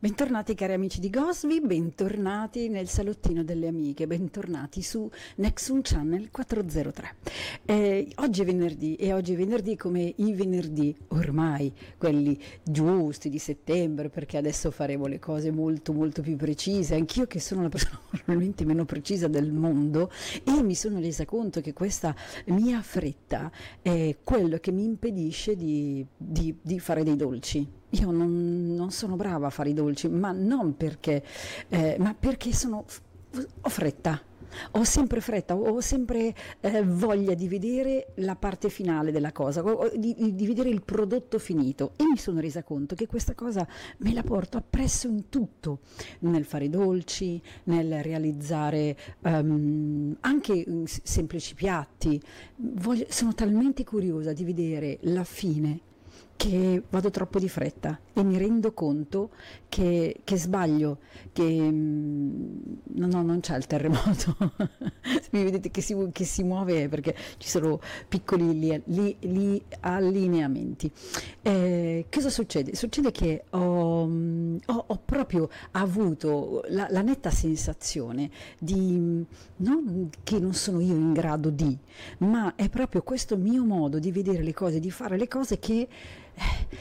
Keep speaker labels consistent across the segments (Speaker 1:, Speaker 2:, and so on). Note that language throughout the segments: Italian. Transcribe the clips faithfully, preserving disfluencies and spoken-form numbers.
Speaker 1: Bentornati cari amici di Gosby, bentornati nel salottino delle amiche, bentornati su Nexum Channel quattrocentotre. Eh, oggi è venerdì e oggi è venerdì come i venerdì ormai, quelli giusti di settembre, perché adesso faremo le cose molto molto più precise. Anch'io che sono la persona probabilmente meno precisa del mondo e mi sono resa conto che questa mia fretta è quello che mi impedisce di, di, di fare dei dolci. Io non, non sono brava a fare i dolci, ma non perché, eh, ma perché sono, ho fretta, ho sempre fretta, ho sempre eh, voglia di vedere la parte finale della cosa, di, di vedere il prodotto finito, e mi sono resa conto che questa cosa me la porto appresso in tutto, nel fare i dolci, nel realizzare um, anche semplici piatti. Voglio, sono talmente curiosa di vedere la fine che vado troppo di fretta e mi rendo conto che, che sbaglio, che no, no, non c'è il terremoto. Mi vedete che si, che si muove perché ci sono piccoli li, li, li allineamenti. Eh, cosa succede? Succede che ho, ho, ho proprio avuto la, la netta sensazione di non che non sono io in grado di, ma è proprio questo mio modo di vedere le cose, di fare le cose che Eh,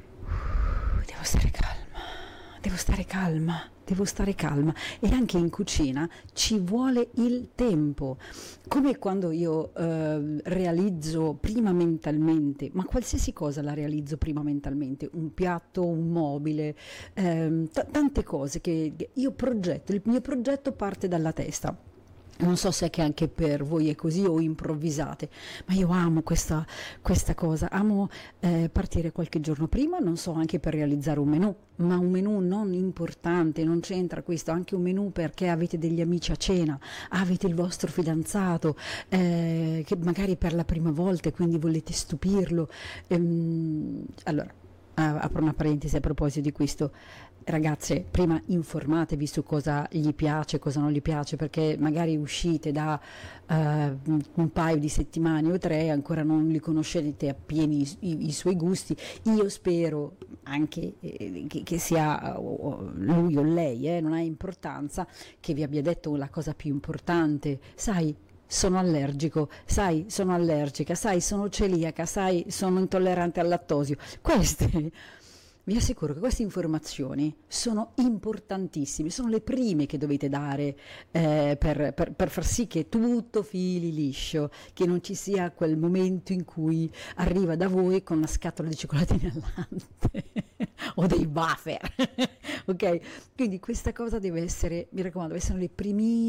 Speaker 1: devo stare calma, devo stare calma, devo stare calma e anche in cucina ci vuole il tempo, come quando io eh, realizzo prima mentalmente, ma qualsiasi cosa la realizzo prima mentalmente, un piatto, un mobile, ehm, t- tante cose che io progetto, il mio progetto parte dalla testa. Non so se è che anche per voi è così o improvvisate, ma io amo questa, questa cosa, amo eh, partire qualche giorno prima, non so, anche per realizzare un menù, ma un menù non importante, non c'entra questo, anche un menù perché avete degli amici a cena, avete il vostro fidanzato, eh, che magari per la prima volta e quindi volete stupirlo. Ehm, allora, apro una parentesi a proposito di questo. Ragazze, prima informatevi su cosa gli piace, cosa non gli piace, perché magari uscite da uh, un paio di settimane o tre, ancora non li conoscete appieno i, i, i suoi gusti. Io spero anche eh, che, che sia uh, lui o lei, eh, non ha importanza, che vi abbia detto la cosa più importante. Sai, sono allergico, sai, sono allergica, sai, sono celiaca, sai, sono intollerante al lattosio. Queste... Vi assicuro che queste informazioni sono importantissime, sono le prime che dovete dare eh, per, per, per far sì che tutto fili liscio, che non ci sia quel momento in cui arriva da voi con una scatola di cioccolatini al latte o dei wafer, ok? Quindi questa cosa deve essere, mi raccomando, deve essere le prime